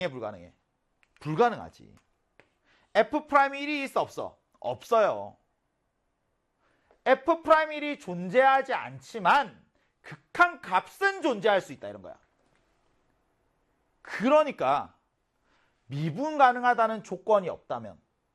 불가능해? 불가능하지. F'1이 있어 없어? 없어요. F'1이 존재하지 않지만 극한값은 존재할 수 있다 이런 거야. 그러니까 미분 가능하다는 조건이 없다면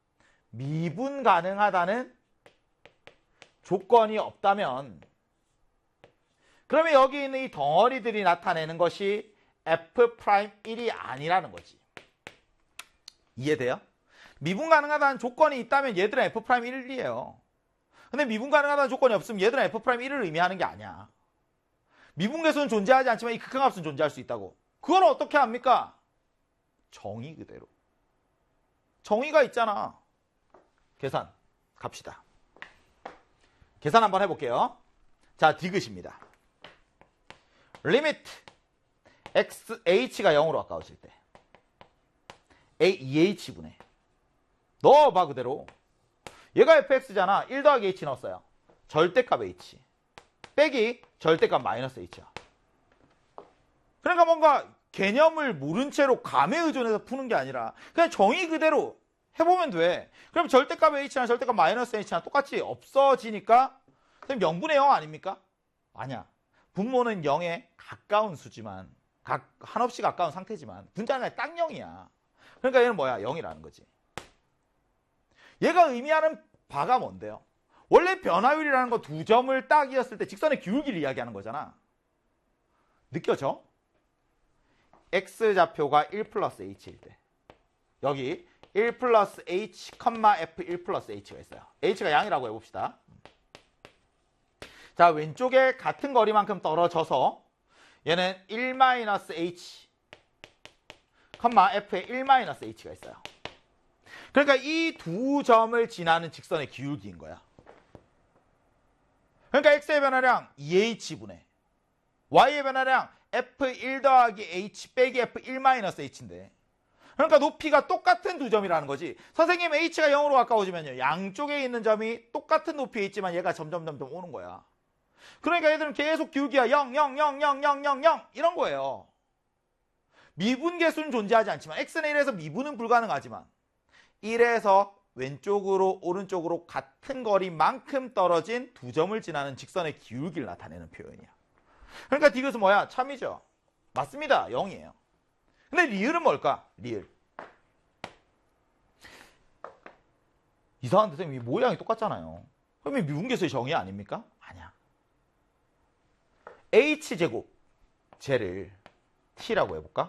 그러면 여기 있는 이 덩어리들이 나타내는 것이 F'1이 아니라는 거지. 이해돼요? 미분 가능하다는 조건이 있다면 얘들은 F'1이에요. 근데 미분 가능하다는 조건이 없으면 얘들은 F'1을 의미하는 게 아니야. 미분계수는 존재하지 않지만 이 극한값은 존재할 수 있다고. 그걸 어떻게 합니까? 정의 그대로. 정의가 있잖아. 계산 갑시다. 계산 한번 해볼게요. 자, 디귿입니다. 리미트 x h가 0으로 가까워질 때 a 2h분의 넣어봐 그대로. 얘가 fx잖아. 1 더하기 h 넣었어요. 절대값 h 빼기 절대값 마이너스 h야. 그러니까 뭔가 개념을 모른 채로 감에 의존해서 푸는 게 아니라 그냥 정의 그대로 해보면 돼. 그럼 절대값 h나 절대값 마이너스 h나 똑같이 없어지니까 그럼 0분의 0 아닙니까? 아니야. 분모는 0에 가까운 수지만 한없이 가까운 상태지만 분자는 딱 0이야. 그러니까 얘는 뭐야? 0이라는 거지. 얘가 의미하는 바가 뭔데요? 원래 변화율이라는 거 두 점을 딱 이었을 때 직선의 기울기를 이야기하는 거잖아. 느껴져? x좌표가 1 플러스 h일 때 여기 1 플러스 h, f 1 플러스 h가 있어요. h가 양이라고 해봅시다. 자, 왼쪽에 같은 거리만큼 떨어져서 얘는 1 마이너스 h, f에 1 마이너스 h가 있어요. 그러니까 이 두 점을 지나는 직선의 기울기인 거야. 그러니까 x의 변화량 2h분의 y의 변화량 f1 더하기 h 빼기 f1 마이너스 h인데 그러니까 높이가 똑같은 두 점이라는 거지. 선생님 h가 0으로 가까워지면요. 양쪽에 있는 점이 똑같은 높이에 있지만 얘가 점점 오는 거야. 그러니까 얘들은 계속 기울기가 0, 0, 0, 0, 0, 0, 0 이런 거예요. 미분계수는 존재하지 않지만 x는 1에서 미분은 불가능하지만 1에서 왼쪽으로 오른쪽으로 같은 거리만큼 떨어진 두 점을 지나는 직선의 기울기를 나타내는 표현이야. 그러니까 디귿은 뭐야? 참이죠. 맞습니다. 0이에요. 근데 리을은 뭘까? 리을. 이상한데 선생님 모양이 똑같잖아요. 그러면 미분계수의 정의 아닙니까? 아니야. h제곱 쟤를 t라고 해볼까?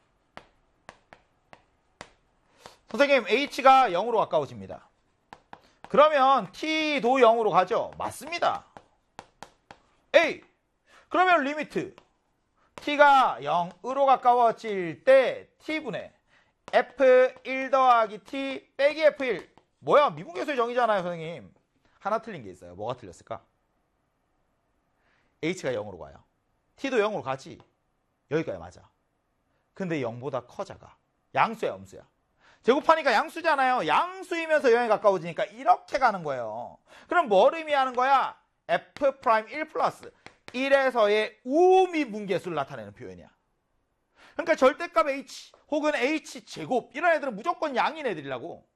선생님 h가 0으로 가까워집니다. 그러면 t도 0으로 가죠? 맞습니다. 그러면 리미트 t가 0으로 가까워질 때 t분의 f1 더하기 t 빼기 f1 뭐야? 미분계수의 정의잖아요 선생님. 하나 틀린 게 있어요. 뭐가 틀렸을까? h가 0으로 가요. t도 0으로 가지. 여기까지 맞아. 근데 0보다 커 작아. 양수야 음수야. 제곱하니까 양수잖아요. 양수이면서 0에 가까워지니까 이렇게 가는 거예요. 그럼 뭘 의미하는 거야? f'1 플러스 1에서의 우미분계수를 나타내는 표현이야. 그러니까 절대값 h 혹은 h제곱 이런 애들은 무조건 양인 애들이라고.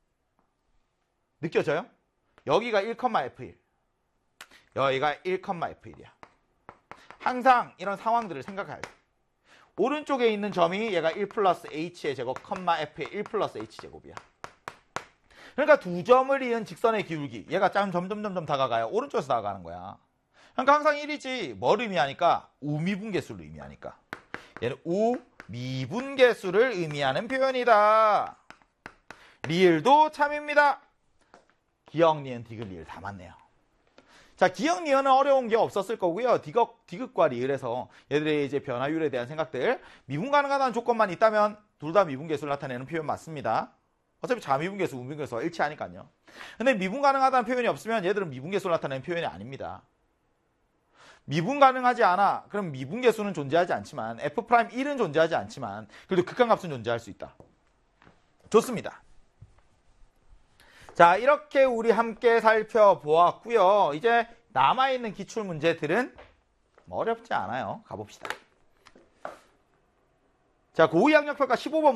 느껴져요? 여기가 1,f1 여기가 1,f1이야. 항상 이런 상황들을 생각해야 돼. 오른쪽에 있는 점이 얘가 1 플러스 h의 제곱, f의 1 플러스 h제곱이야. 그러니까 두 점을 이은 직선의 기울기. 얘가 점점 다가가요. 오른쪽에서 다가가는 거야. 그러니까 항상 1이지. 뭘 의미하니까? 우미분계수를 의미하니까. 얘는 우미분계수를 의미하는 표현이다. 리을도 참입니다. 기역, 니은, 디귿, 리을 다 맞네요. 자, 기역, 니은은 어려운 게 없었을 거고요. 디귿과 리을에서 얘들의 이제 변화율에 대한 생각들, 미분 가능하다는 조건만 있다면 둘 다 미분계수를 나타내는 표현 맞습니다. 어차피 자미분계수, 우미분계수가 일치하니까요. 근데 미분 가능하다는 표현이 없으면 얘들은 미분계수를 나타내는 표현이 아닙니다. 미분 가능하지 않아. 그럼 미분계수는 존재하지 않지만 f'1은 존재하지 않지만 그래도 극한값은 존재할 수 있다. 좋습니다. 자, 이렇게 우리 함께 살펴보았고요. 이제 남아있는 기출문제들은 어렵지 않아요. 가봅시다. 자, 고2 학력평가 15번